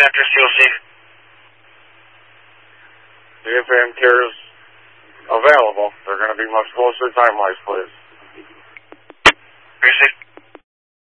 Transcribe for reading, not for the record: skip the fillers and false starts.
Center, COC. CFM cares available. They're going to be much closer time-wise, please. Appreciate it.